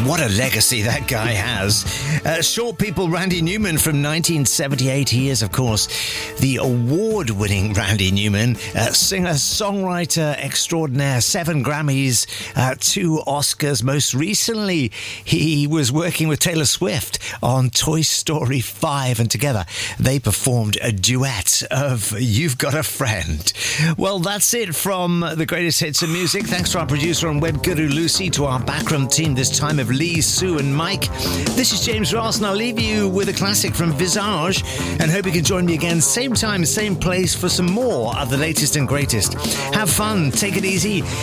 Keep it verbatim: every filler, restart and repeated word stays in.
What a legacy that guy has. Uh, Short People, Randy Newman from nineteen seventy-eight. He is, of course, the award-winning Randy Newman, uh, singer, songwriter extraordinaire, seven Grammys, uh, two Oscars. Most recently, he was working with Taylor Swift on Toy Story five, and together they performed a duet of You've Got a Friend. Well, that's it from the greatest hits of music. Thanks to our producer and web guru Lucy, to our backroom team this time of Lee, Sue and Mike. This is James Ross, and I'll leave you with a classic from Visage, and hope you can join me again same time, same place for some more of the latest and greatest. Have fun, take it easy,